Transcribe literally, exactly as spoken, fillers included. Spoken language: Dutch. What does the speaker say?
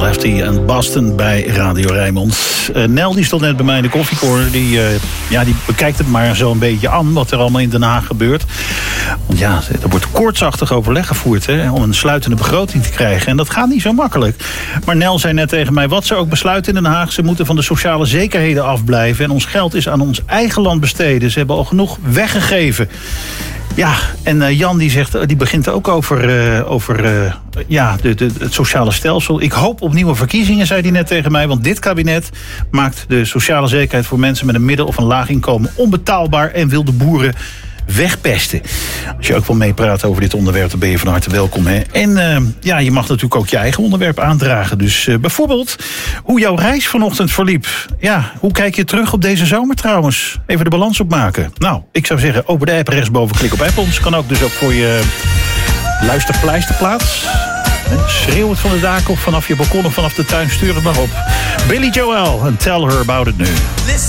Lefty en Boston bij Radio Rijnmond. Uh, Nel die stond net bij mij in de koffiecorner. Die, uh, ja, die bekijkt het maar zo een beetje aan wat er allemaal in Den Haag gebeurt. Want ja, er wordt koortsachtig overleg gevoerd hè, om een sluitende begroting te krijgen. En dat gaat niet zo makkelijk. Maar Nel zei net tegen mij, wat ze ook besluiten in Den Haag, ze moeten van de sociale zekerheden afblijven. En ons geld is aan ons eigen land besteden. Ze hebben al genoeg weggegeven. Ja, en uh, Jan die zegt, die begint ook over, uh, over uh, ja, de, de, het sociale stelsel. Ik hoop op nieuwe verkiezingen, zei hij net tegen mij. Want dit kabinet maakt de sociale zekerheid voor mensen met een midden- of een laag inkomen onbetaalbaar en wil de boeren wegpesten. Als je ook wil meepraten over dit onderwerp, dan ben je van harte welkom. Hè? En uh, ja, je mag natuurlijk ook je eigen onderwerp aandragen. Dus uh, bijvoorbeeld hoe jouw reis vanochtend verliep. Ja, hoe kijk je terug op deze zomer trouwens? Even de balans opmaken. Nou, ik zou zeggen, open de app rechtsboven, klik op Apples. Kan ook dus ook voor je luisterpleisterplaats. Schreeuw het van de daken of vanaf je balkon of vanaf de tuin. Stuur het maar op. Billy Joel en Tell Her About It nu.